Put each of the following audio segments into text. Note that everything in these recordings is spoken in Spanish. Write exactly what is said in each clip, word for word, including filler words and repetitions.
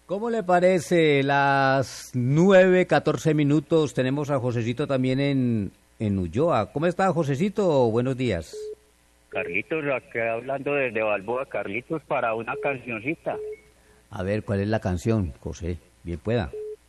¿Cómo le parece? Las nueve, catorce minutos. Tenemos a Josecito también en, en Ulloa. ¿Cómo está, Josecito? Buenos días. Carlitos, acá hablando desde Balboa, Carlitos, para una cancioncita. A ver, ¿cuál es la canción, José? Bien pueda.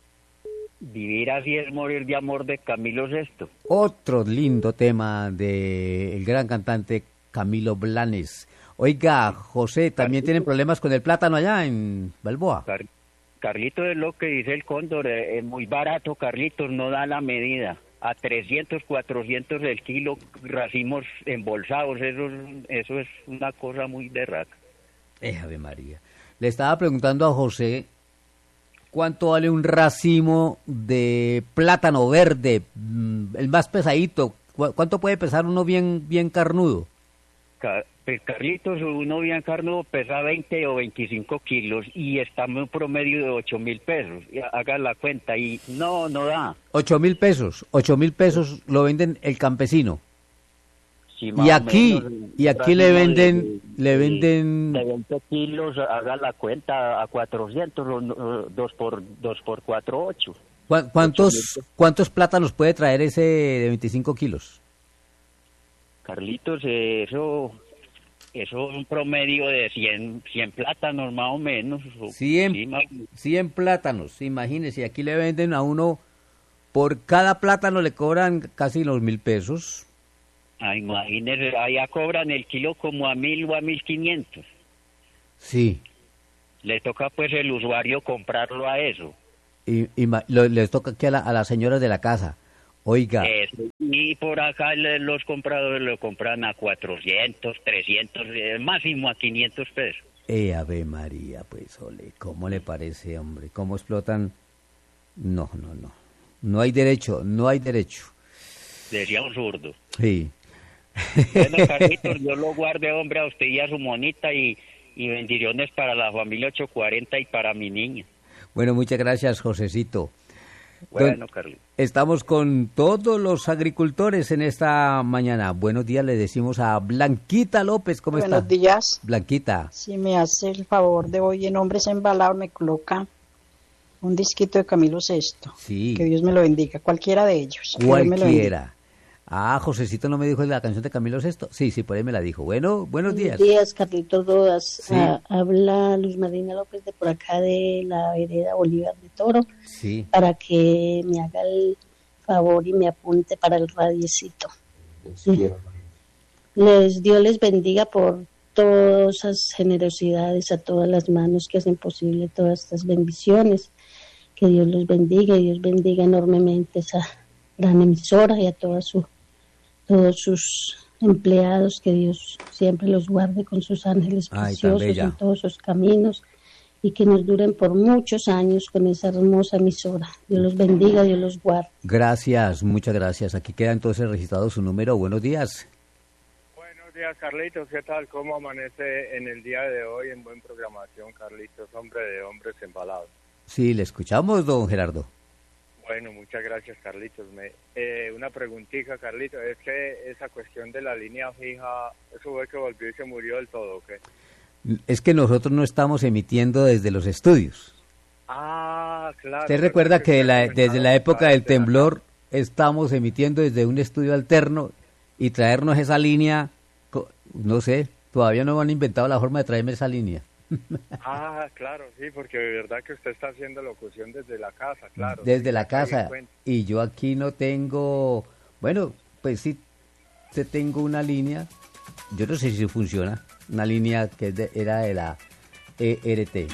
Vivir así es morir de amor, de Camilo Sesto. Otro lindo tema del gran cantante Camilo Blanes. Oiga, José, ¿también tienen problemas con el plátano allá en Balboa? Car Carlitos, es lo que dice el cóndor, es muy barato, Carlitos, no da la medida. A trescientos, cuatrocientos el kilo, racimos embolsados, eso, eso es una cosa muy berraca. Eh, Ave María. Le estaba preguntando a José, ¿cuánto vale un racimo de plátano verde, el más pesadito? ¿Cuánto puede pesar uno bien, bien carnudo? Car Carlitos, uno bien carnudo pesa veinte o veinticinco kilos y está en un promedio de ocho mil pesos. Haga la cuenta y no, no da. Ocho mil pesos, ocho mil pesos lo venden el campesino. Sí, y aquí, menos, y aquí le venden, de, le venden... De veinte kilos, haga la cuenta a cuatrocientos, dos por, dos por cuatro, ocho. ¿Cuántos, ¿Cuántos plátanos puede traer ese de veinticinco kilos? Carlitos, eso... Eso es un promedio de cien, cien plátanos más o menos. cien, sí, más... cien plátanos, imagínese, aquí le venden a uno, por cada plátano le cobran casi los mil pesos. Ah, imagínese, allá cobran el kilo como a mil o a mil quinientos. Sí. Le toca pues el usuario comprarlo a eso. Y, y lo, les toca aquí a, la, a las señoras de la casa. Oiga. Eso. Y por acá los compradores lo compran a cuatrocientos, trescientos, máximo a quinientos pesos. Eh, Ave María, pues, ole, ¿cómo le parece, hombre? ¿Cómo explotan? No, no, no. No hay derecho, no hay derecho. Decía un zurdo. Sí. Bueno, Carlitos, yo lo guarde, hombre, a usted y a su monita y, y bendiciones para la familia ochocientos cuarenta y para mi niña. Bueno, muchas gracias, Josecito. Bueno, Carlos. Estamos con todos los agricultores en esta mañana. Buenos días, le decimos a Blanquita López. ¿Cómo Buenos está? Buenos días. Blanquita. Si me hace el favor de hoy en Hombres Embalados, me coloca un disquito de Camilo Sesto. Sí. Que Dios me lo bendiga. Cualquiera de ellos. Cualquiera. Ah, Josecito no me dijo la canción de Camilo Sesto. Sí, sí, por ahí me la dijo. Bueno, buenos días. Buenos días, Carlitos Rodas. Sí. Ah, habla Luz Marina López de por acá de la vereda Bolívar de Toro. Sí. Para que me haga el favor y me apunte para el radiecito. Sí. Les, Dios les bendiga por todas esas generosidades, a todas las manos que hacen posible todas estas bendiciones. Que Dios los bendiga y Dios bendiga enormemente esa gran emisora y a toda su todos sus empleados, que Dios siempre los guarde con sus ángeles preciosos en todos sus caminos y que nos duren por muchos años con esa hermosa emisora. Dios los bendiga, Dios los guarde. Gracias, muchas gracias. Aquí queda entonces registrado su número. Buenos días. Buenos días, Carlitos. ¿Qué tal? ¿Cómo amanece en el día de hoy en buen programación, Carlitos? Hombre de hombres embalados. Sí, le escuchamos, don Gerardo. Bueno, muchas gracias, Carlitos. Me, eh, una preguntita, Carlitos, es que esa cuestión de la línea fija, ¿eso fue que volvió y se murió del todo o qué? Es que nosotros no estamos emitiendo desde los estudios. Ah, claro. ¿Usted recuerda que, que la, desde la época del temblor estamos emitiendo desde un estudio alterno y traernos esa línea, no sé, todavía no han inventado la forma de traerme esa línea? Ah, claro, sí, porque de verdad que usted está haciendo locución desde la casa, claro. Desde sí, la casa, y yo aquí no tengo, bueno, pues sí, te tengo una línea, yo no sé si funciona, una línea que de, era de la E R T.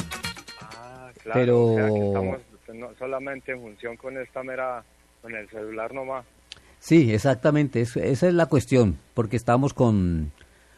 Ah, claro, pero o sea que estamos no, solamente en función con esta mera, con el celular nomás. Sí, exactamente, eso, esa es la cuestión, porque estamos con...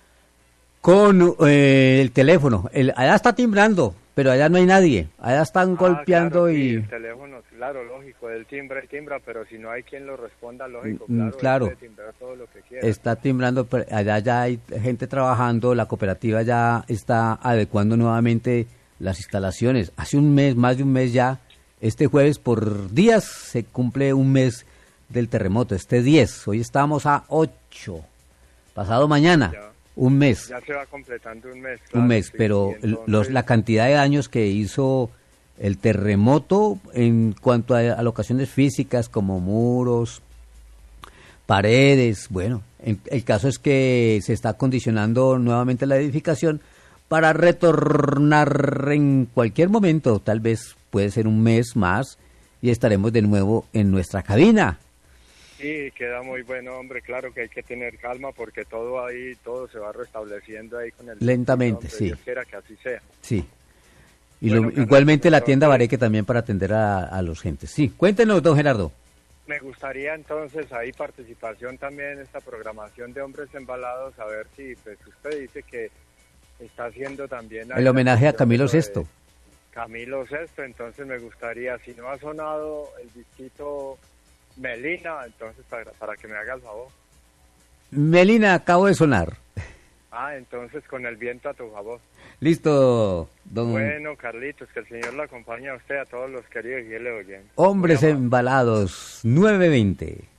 Con eh, el teléfono, el, allá está timbrando, pero allá no hay nadie, allá están ah, golpeando claro, y... Sí, el teléfono, claro, lógico, el timbre timbra, pero si no hay quien lo responda, lógico, mm, claro, claro. Puede timbrar todo lo que quiera. Está timbrando, pero allá ya hay gente trabajando, la cooperativa ya está adecuando nuevamente las instalaciones. Hace un mes, más de un mes ya, este jueves por días se cumple un mes del terremoto, este diez, hoy estamos a ocho, pasado mañana. Ya. Un mes. Ya se va completando un mes. Claro, un mes, sí, pero entonces... los, la cantidad de daños que hizo el terremoto en cuanto a, a locaciones físicas como muros, paredes. Bueno, en, el caso es que se está acondicionando nuevamente la edificación para retornar en cualquier momento, tal vez puede ser un mes más, y estaremos de nuevo en nuestra cabina. Sí, queda muy bueno, hombre, claro que hay que tener calma porque todo ahí, todo se va restableciendo ahí con el... Lentamente, hombre, sí. Dios quiera que así sea. Sí. Y Bueno, lo, Gerardo, igualmente la entonces, tienda Bareque también para atender a, a los gentes. Sí, cuéntenos, don Gerardo. Me gustaría entonces ahí participación también en esta programación de Hombres Embalados, a ver si pues usted dice que está haciendo también... El homenaje a Camilo Sesto. Camilo Sesto, entonces me gustaría, si no ha sonado el disquito Melina, entonces para, para que me haga el favor. Melina, acabo de sonar. Ah, entonces con el viento a tu favor. Listo, don... Bueno, Carlitos, que el Señor lo acompañe a usted, a todos los queridos y él le oyen. Hombres Embalados, nueve veinte.